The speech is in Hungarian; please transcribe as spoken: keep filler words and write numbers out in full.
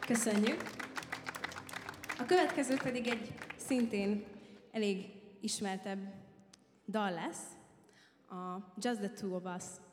Köszönjük! A következő pedig egy szintén elég ismertebb dal lesz, a Just the Two of Us